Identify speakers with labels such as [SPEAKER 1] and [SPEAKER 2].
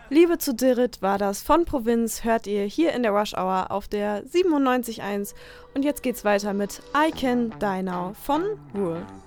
[SPEAKER 1] Liebe zu Dirrit war das von Provinz, hört ihr hier in der Rush Hour auf der 97.1. Und jetzt geht's weiter mit I Can Die Now von Rule.